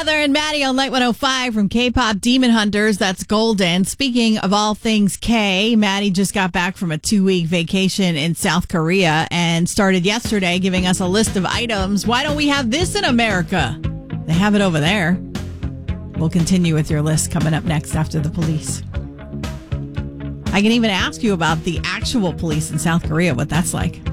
Heather and Maddie on Light 105 from K-Pop Demon Hunters. That's Golden. Speaking of all things K, Maddie just got back from a 2-week vacation in South Korea and started yesterday giving us a list of items. Why don't we have this in America? They have it over there. We'll continue with your list coming up next after the police. I can even ask you about the actual police in South Korea, what that's like.